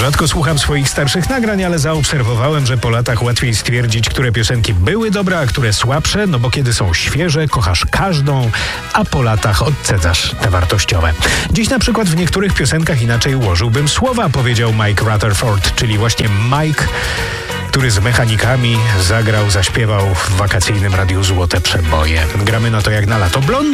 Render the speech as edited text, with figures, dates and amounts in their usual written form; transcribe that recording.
Rzadko słucham swoich starszych nagrań, ale zaobserwowałem, że po latach łatwiej stwierdzić, które piosenki były dobre, a które słabsze, no bo kiedy są świeże, kochasz każdą, a po latach odcedzasz te wartościowe. Dziś na przykład w niektórych piosenkach inaczej ułożyłbym słowa, powiedział Mike Rutherford, czyli właśnie Mike, który z mechanikami zaśpiewał w wakacyjnym radiu Złote Przeboje. Gramy na to jak na lato. Blond